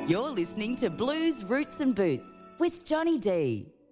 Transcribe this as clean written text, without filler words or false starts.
You're listening to Blues, Roots and Boot with Johnny D.